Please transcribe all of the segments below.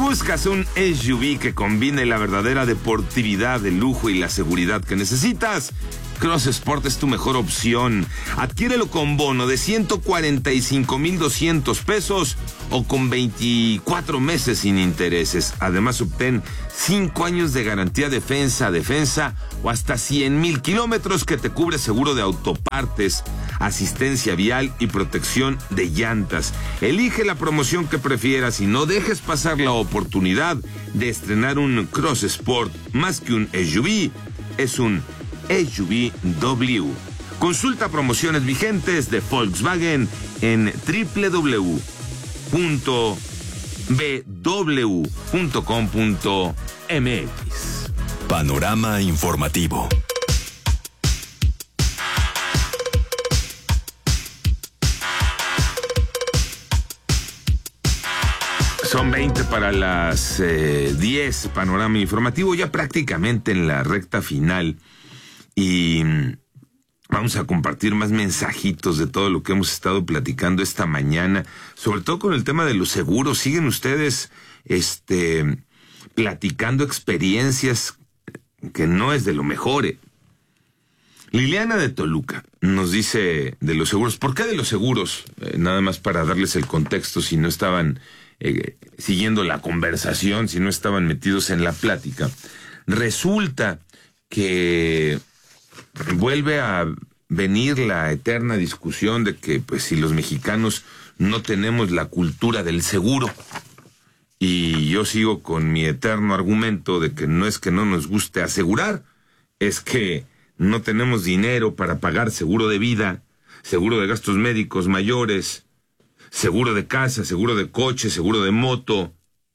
buscas un SUV que combine la verdadera deportividad, el lujo y la seguridad que necesitas, Cross Sport es tu mejor opción. Adquiérelo con bono de 145,200 pesos o con 24 meses sin intereses. Además, obtén 5 años de garantía defensa o hasta 100,000 kilómetros que te cubre seguro de autopartes, asistencia vial y protección de llantas. Elige la promoción que prefieras y no dejes pasar la oportunidad de estrenar un Cross Sport. Más que un SUV, es un SUV-W. Consulta promociones vigentes de Volkswagen en www.bw.com.mx. Panorama informativo. Son 20 para las 10, panorama informativo, ya prácticamente en la recta final. Y vamos a compartir más mensajitos de todo lo que hemos estado platicando esta mañana, sobre todo con el tema de los seguros. Siguen ustedes platicando experiencias que no es de lo mejor. Liliana de Toluca nos dice de los seguros. ¿Por qué de los seguros? Nada más para darles el contexto, si no estaban siguiendo la conversación, si no estaban metidos en la plática. Resulta que vuelve a venir la eterna discusión de que, pues, si los mexicanos no tenemos la cultura del seguro. Y yo sigo con mi eterno argumento de que no es que no nos guste asegurar, es que no tenemos dinero para pagar seguro de vida, seguro de gastos médicos mayores, seguro de casa, seguro de coche, seguro de moto.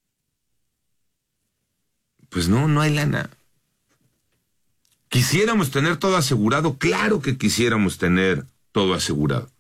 Pues no hay lana. ¿Quisiéramos tener todo asegurado? Claro que quisiéramos tener todo asegurado.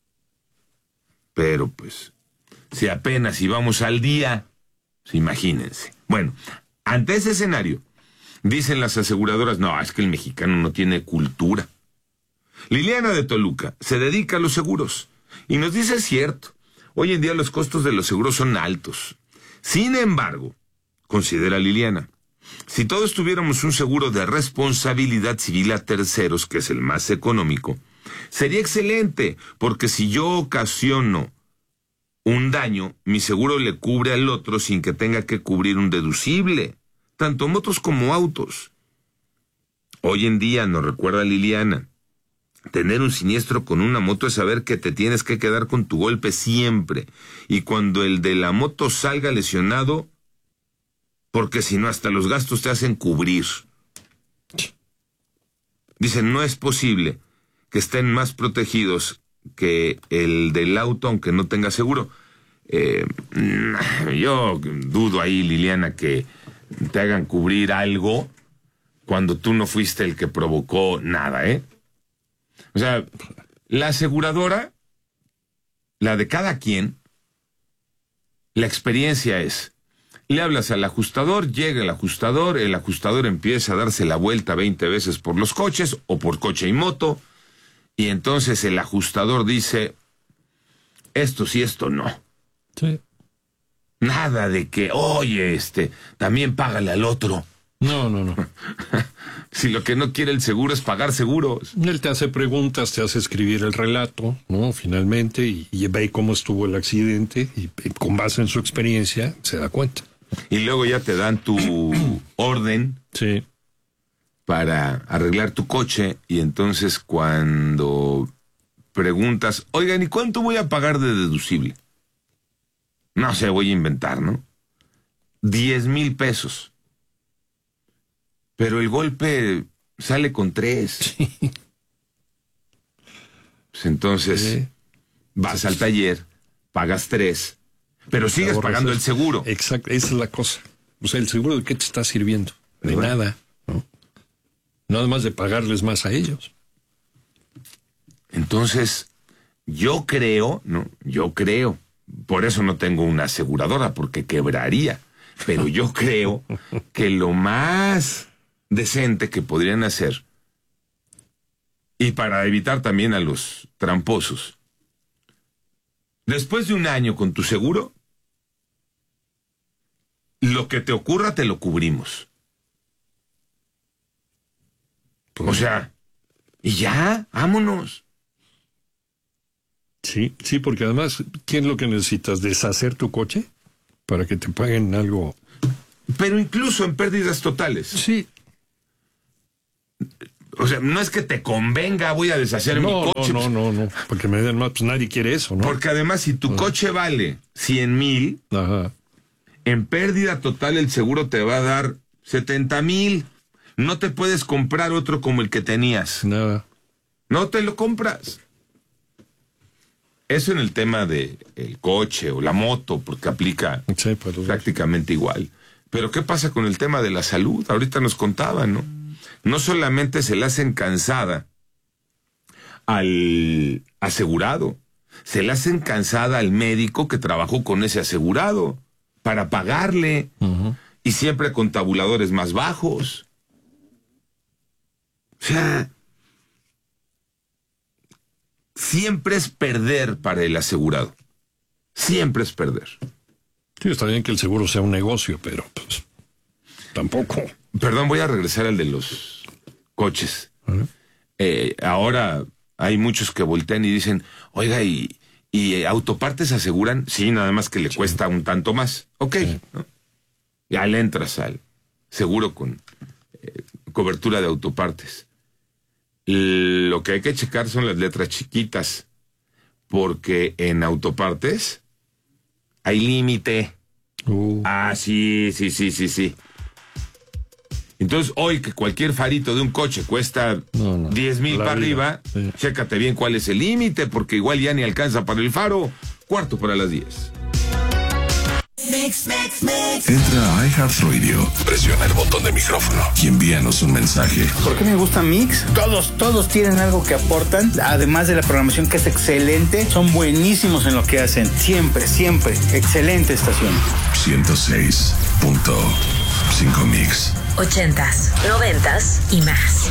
Pero pues, si apenas íbamos al día, pues imagínense. Bueno, ante ese escenario, dicen las aseguradoras, no, es que el mexicano no tiene cultura. Liliana de Toluca se dedica a los seguros y nos dice, es cierto, hoy en día los costos de los seguros son altos. Sin embargo, considera Liliana, si todos tuviéramos un seguro de responsabilidad civil a terceros, que es el más económico, sería excelente, porque si yo ocasiono un daño, mi seguro le cubre al otro sin que tenga que cubrir un deducible, tanto motos como autos. Hoy en día, nos recuerda Liliana, tener un siniestro con una moto es saber que te tienes que quedar con tu golpe siempre, y cuando el de la moto salga lesionado, porque si no hasta los gastos te hacen cubrir. Dicen, no es posible que estén más protegidos que el del auto aunque no tenga seguro. Yo dudo ahí, Liliana, que te hagan cubrir algo cuando tú no fuiste el que provocó nada, ¿eh? O sea, la aseguradora, la de cada quien, la experiencia es, le hablas al ajustador, llega el ajustador empieza a darse la vuelta 20 veces por los coches o por coche y moto, y entonces el ajustador dice, esto sí, esto no. Sí. Nada de que, oye, también págale al otro. No. Si lo que no quiere el seguro es pagar seguros. Él te hace preguntas, te hace escribir el relato, ¿no? Finalmente, y ve cómo estuvo el accidente, y con base en su experiencia se da cuenta. Y luego ya te dan tu orden, sí, para arreglar tu coche, y entonces cuando preguntas, oigan, ¿y cuánto voy a pagar de deducible? No sé, voy a inventar, ¿no? 10,000 pesos. Pero el golpe sale con 3. Sí. Pues entonces, sí, vas al taller, pagas 3, pero sigues pagando el seguro. Exacto, esa es la cosa. O sea, ¿el seguro de qué te está sirviendo? De nada, ¿no? Nada más de pagarles más a ellos. Entonces, yo creo, por eso no tengo una aseguradora, porque quebraría, pero yo creo que lo más decente que podrían hacer, y para evitar también a los tramposos, después de un año con tu seguro, lo que te ocurra te lo cubrimos. Pues, o sea, y ya, vámonos. Sí, porque además, ¿qué es lo que necesitas? ¿Deshacer tu coche para que te paguen algo? Pero incluso en pérdidas totales. Sí. O sea, no es que te convenga, voy a deshacer mi coche. No, porque me den más, pues nadie quiere eso, ¿no? Porque además, si tu coche vale 100,000, Ajá. en pérdida total el seguro te va a dar 70,000. No te puedes comprar otro como el que tenías. Nada. No te lo compras. Eso en el tema de el coche o la moto, porque aplica Sí, pero prácticamente igual. Pero ¿qué pasa con el tema de la salud? Ahorita nos contaban, ¿no? No solamente se le hacen cansada al asegurado, se le hacen cansada al médico que trabajó con ese asegurado para pagarle, y siempre con tabuladores más bajos. O sea, siempre es perder para el asegurado. Siempre es perder. Sí, está bien que el seguro sea un negocio, pero pues tampoco. Perdón, voy a regresar al de los coches. ¿Vale? Ahora hay muchos que voltean y dicen, oiga, ¿y autopartes aseguran? Sí, nada más que le cuesta un tanto más. Ok, ¿no? Ya le entras al seguro con cobertura de autopartes. Lo que hay que checar son las letras chiquitas, porque en autopartes hay límite. Sí. Entonces, hoy que cualquier farito de un coche cuesta 10,000 para arriba, chécate bien cuál es el límite, porque igual ya ni alcanza para el faro. 9:45. Entra a iHeartRadio, presiona el botón de micrófono y envíanos un mensaje. ¿Por qué me gusta Mix? Todos tienen algo que aportan, además de la programación que es excelente, son buenísimos en lo que hacen, siempre, excelente estación. 106.5 Mix. 80s, 90s y más.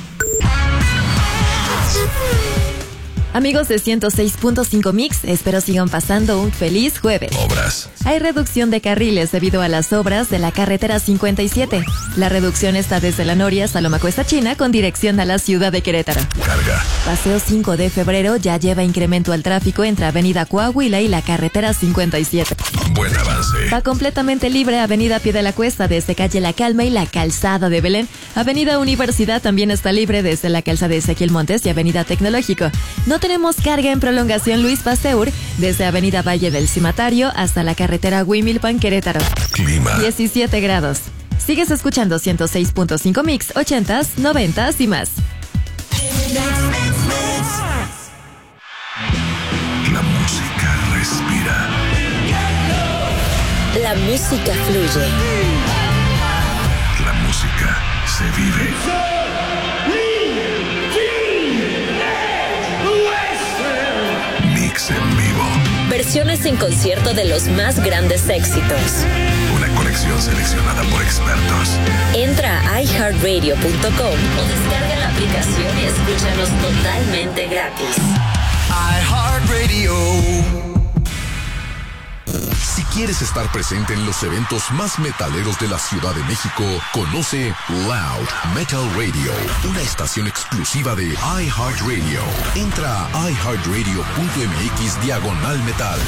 Amigos de 106.5 Mix, espero sigan pasando un feliz jueves. Obras. Hay reducción de carriles debido a las obras de la carretera 57. La reducción está desde La Noria hasta Loma Cuesta China con dirección a la ciudad de Querétaro. Carga. Paseo 5 de febrero ya lleva incremento al tráfico entre Avenida Coahuila y la carretera 57. Buen avance. Va completamente libre Avenida Pie de la Cuesta desde calle La Calma y la Calzada de Belén. Avenida Universidad también está libre desde la calzada de Ezequiel Montes y Avenida Tecnológico. No tenemos carga en prolongación Luis Pasteur desde Avenida Valle del Cimatario hasta la carretera Huimilpan Querétaro. Clima. 17 grados. Sigues escuchando 106.5 Mix, 80s, 90s y más. La música respira. La música fluye. La música se vive. Mix en vivo. Versiones en concierto de los más grandes éxitos. Una colección seleccionada por expertos. Entra a iHeartRadio.com o descarga la aplicación y escúchanos totalmente gratis. iHeartRadio. Si quieres estar presente en los eventos más metaleros de la Ciudad de México, conoce Loud Metal Radio, una estación exclusiva de iHeartRadio. Entra a iHeartRadio.mx/metal,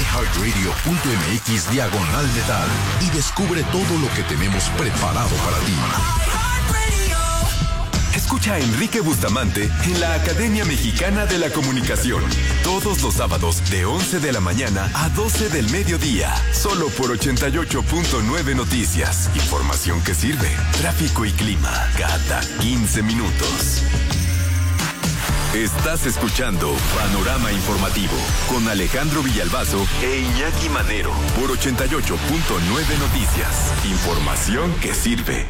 iHeartRadio.mx/metal y descubre todo lo que tenemos preparado para ti. Escucha a Enrique Bustamante en la Academia Mexicana de la Comunicación. Todos los sábados de 11 de la mañana a 12 del mediodía. Solo por 88.9 Noticias. Información que sirve. Tráfico y clima cada 15 minutos. Estás escuchando Panorama Informativo con Alejandro Villalbazo e Iñaki Manero por 88.9 Noticias. Información que sirve.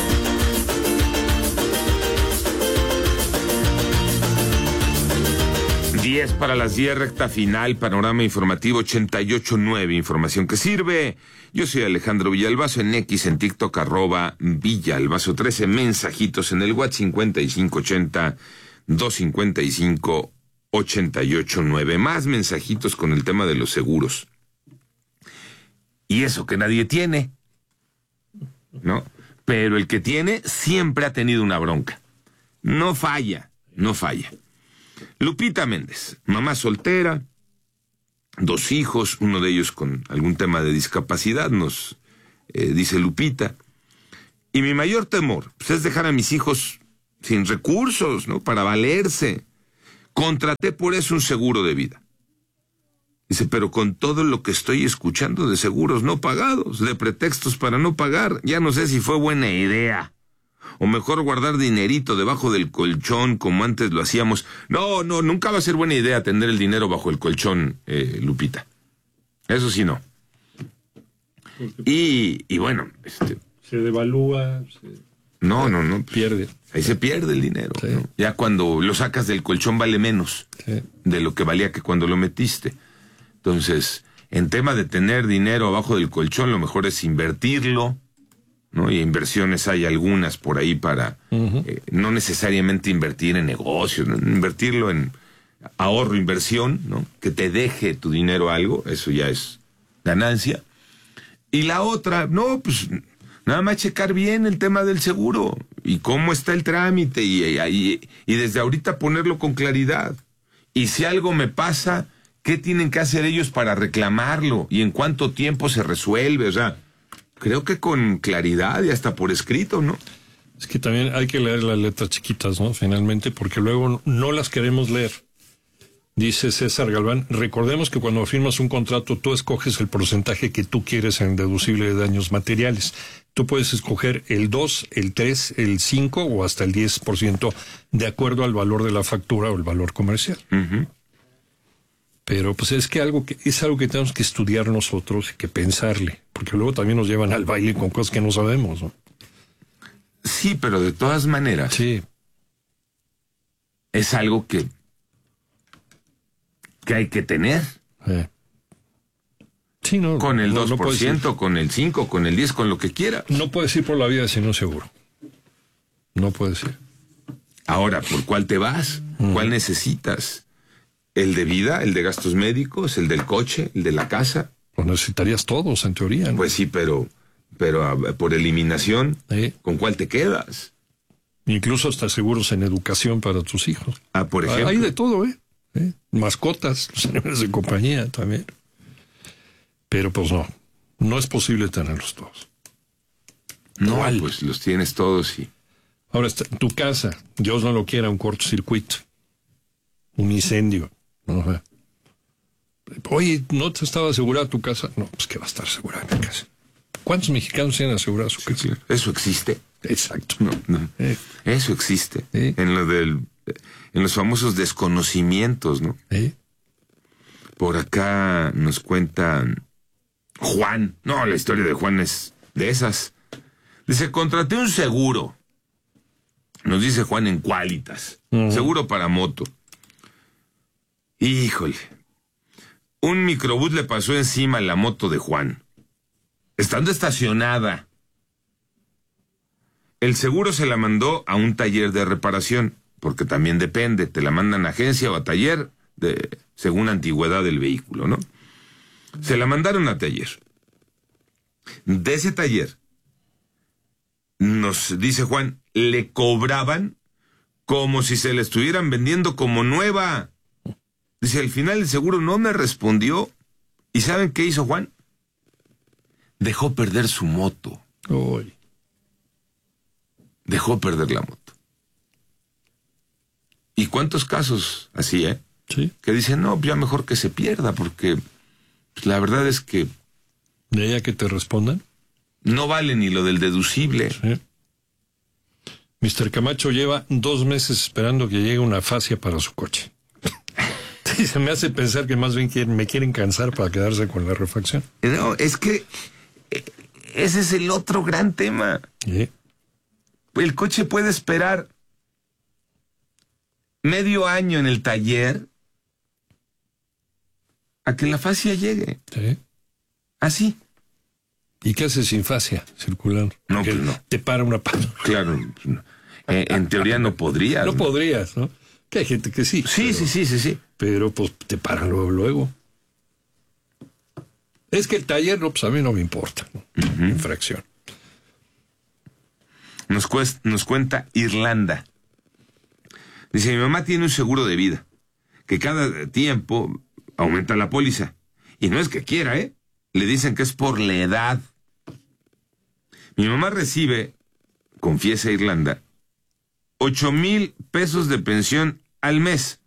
10 para las 10, recta final, Panorama Informativo 88.9, información que sirve. Yo soy Alejandro Villalbazo, en X, en TikTok, @Villalbazo13, mensajitos en el WhatsApp 5580-255-889. Más mensajitos con el tema de los seguros. Y eso que nadie tiene. ¿no? Pero el que tiene siempre ha tenido una bronca. No falla. Lupita Méndez, mamá soltera, 2 hijos, uno de ellos con algún tema de discapacidad, nos dice Lupita. Y mi mayor temor pues, es dejar a mis hijos sin recursos, ¿no? Para valerse. Contraté por eso un seguro de vida. Dice, pero con todo lo que estoy escuchando de seguros no pagados, de pretextos para no pagar, ya no sé si fue buena idea. O mejor guardar dinerito debajo del colchón como antes lo hacíamos. No, nunca va a ser buena idea tener el dinero bajo el colchón, Lupita. Eso sí no. Y bueno, se devalúa. No. Pierde. Ahí se pierde el dinero. Sí. ¿No? Ya cuando lo sacas del colchón vale menos de lo que valía que cuando lo metiste. Entonces, en tema de tener dinero abajo del colchón, lo mejor es invertirlo, ¿no? Y inversiones hay algunas por ahí para no necesariamente invertir en negocios, ¿no? Invertirlo en ahorro, inversión, ¿no? Que te deje tu dinero algo, eso ya es ganancia. Y la otra, no, pues nada más checar bien el tema del seguro y cómo está el trámite y desde ahorita ponerlo con claridad. Y si algo me pasa, ¿qué tienen que hacer ellos para reclamarlo? ¿Y en cuánto tiempo se resuelve? O sea, creo que con claridad y hasta por escrito, ¿no? Es que también hay que leer las letras chiquitas, ¿no? Finalmente, porque luego no las queremos leer. Dice César Galván, recordemos que cuando firmas un contrato, tú escoges el porcentaje que tú quieres en deducible de daños materiales. Tú puedes escoger el 2, el 3, el 5 o hasta el 10% de acuerdo al valor de la factura o el valor comercial. Uh-huh. Pero pues es algo que tenemos que estudiar nosotros y que pensarle, porque luego también nos llevan al baile con cosas que no sabemos, ¿no? Sí, pero de todas maneras, sí, es algo que hay que tener. Sí, no, con el 2%, no con el 5%, con el 10%, con lo que quiera. No puedes ir por la vida sin un seguro. No puedes ir. Ahora, ¿por cuál te vas? ¿Cuál necesitas? ¿El de vida, el de gastos médicos, el del coche, el de la casa? Lo necesitarías todos, en teoría, ¿no? Pues sí, pero por eliminación, ¿con cuál te quedas? Incluso hasta seguros en educación para tus hijos. Por ejemplo. Hay de todo, mascotas, los animales de compañía también. Pero pues no es posible tenerlos todos. No, pues los tienes todos y... Ahora, tu casa, Dios no lo quiera, un cortocircuito, un incendio. ¿No? Oye, ¿no te estaba asegurada tu casa? No, pues que va a estar asegurada mi casa. ¿Cuántos mexicanos tienen asegurada su casa? Sí, eso existe. Exacto. No. Eso existe. En los famosos desconocimientos, ¿no? Por acá nos cuentan Juan. No, la historia de Juan es de esas. Dice, contraté un seguro. Nos dice Juan en Qualitas. Seguro para moto. Híjole. Un microbús le pasó encima a la moto de Juan. Estando estacionada. El seguro se la mandó a un taller de reparación, porque también depende, te la mandan a agencia o a taller, según antigüedad del vehículo, ¿no? Se la mandaron a taller. De ese taller, nos dice Juan, le cobraban como si se la estuvieran vendiendo como nueva. Dice, al final el seguro no me respondió. ¿Y saben qué hizo Juan? Dejó perder su moto. Uy. Dejó perder la moto. ¿Y cuántos casos así, Sí. Que dicen, no, ya mejor que se pierda, porque pues, la verdad es que... ¿De ella que te respondan? No vale ni lo del deducible. Sí. Mr. Camacho lleva 2 meses esperando que llegue una fascia para su coche. Sí, se me hace pensar que más bien me quieren cansar para quedarse con la refacción. No, es que ese es el otro gran tema. ¿Sí? El coche puede esperar medio año en el taller a que la fascia llegue. Sí. Así. ¿Y qué haces sin fascia circular? No, pues no. Te para una pata. Claro. En teoría no podrías. No podrías, ¿no? Que hay gente que sí. Sí, pero, sí. Pero pues te paran luego. Es que el taller, no, pues a mí no me importa, ¿no? Infracción. Nos cuenta Irlanda. Dice, mi mamá tiene un seguro de vida, que cada tiempo aumenta la póliza. Y no es que quiera, ¿eh? Le dicen que es por la edad. Mi mamá recibe, confiesa Irlanda, 8,000 pesos de pensión al mes.